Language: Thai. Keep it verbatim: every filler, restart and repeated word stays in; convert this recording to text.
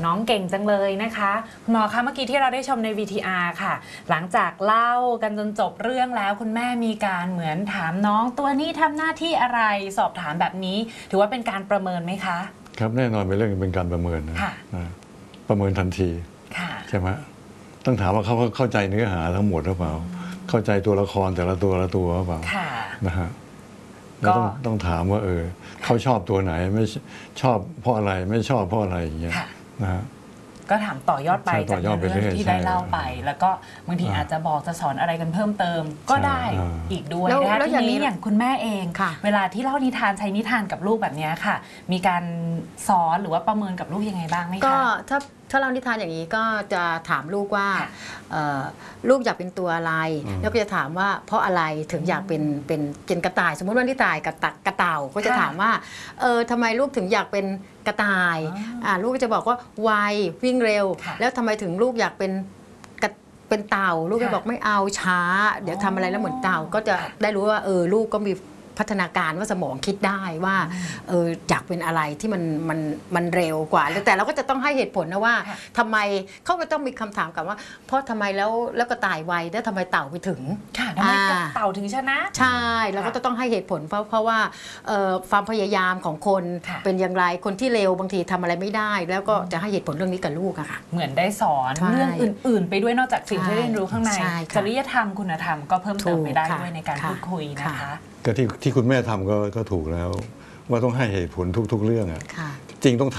น้องเก่งจังเลยนะคะคุณหมอคะเมื่อกี้ที่เราได้ชมใน วี ที อาร์ ค่ะหลังจากเล่ากันจนจบเรื่องแล้วคุณแม่มีการเหมือนถามน้องตัวนี้ทำหน้าที่อะไรสอบถามแบบนี้ถือว่าเป็นการประเมินไหมคะครับแน่นอนเป็นเรื่องเป็นการประเมินนะประเมินทันทีใช่ไหมต้องถามว่าเขาเข้าใจเนื้อหาทั้งหมดหรือเปล่าเข้าใจตัวละครแต่ละตัวละตัวหรือเปล่านะฮะก็ต้องต้องถามว่าเออเขาชอบตัวไหนไม่ชอบเพราะอะไรไม่ชอบเพราะอะไรอย่างเงี้ยนะฮะก็ถามต่อยอดไปจากเรื่องที่ได้เล่าไปแล้วก็บางทีอาจจะบอกจะสอนอะไรกันเพิ่มเติมก็ได้อีกด้วยนะคะทีนี้อย่างคุณแม่เองเวลาที่เล่านิทานใช้นิทานกับลูกแบบนี้ค่ะมีการสอนหรือว่าประเมินกับลูกยังไงบ้างไหมคะก็ถ้าถ้าเล่านิทานอย่างนี้ก็จะถามลูกว่าลูกอยากเป็นตัวอะไรแล้วก็จะถามว่าเพราะอะไรถึงอยากเป็นเป็นเป็นกระต่ายสมมติว่านิทานกับกระต่ายก็จะถามว่าเออทำไมลูกถึงอยากเป็นกระต่ายอ่าลูกก็จะบอกว่าไววิ่งเร็วแล้วทำไมถึงลูกอยากเป็นเป็นเต่าลูกจะบอกไม่เอาช้าเดี๋ยวทำอะไรแล้วเหมือนเต่าก็จะได้รู้ว่าเออลูกก็มีพัฒนาการว่าสมองคิดได้ว่าเอออยากเป็นอะไรที่มันมันมันเร็วกว่าแต่เราก็จะต้องให้เหตุผลนะว่าทำไมเขาก็ต้องมีคำถามกับว่าเพราะทำไมแล้วแล้วก็ตายไวแล้วทำไมเต่าไปถึงค่ะทำไมเต่าถึงชนะใช่เราก็จะต้องให้เหตุผลเพราะเพราะว่าความพยายามของคนเป็นอย่างไรคนที่เร็วบางทีทำอะไรไม่ได้แล้วก็จะให้เหตุผลเรื่องนี้กับลูกอะค่ะเหมือนได้สอนเรื่องอื่นๆไปด้วยนอกจากสิ่งที่เรียนรู้ข้างในจริยธรรมคุณธรรมก็เพิ่มเติมไปได้ด้วยในการพูดคุยนะคะก็ที่ที่คุณแม่ทำก็ก็ถูกแล้วว่าต้องให้เหตุผลทุกๆเรื่องอ่ะจริงต้อง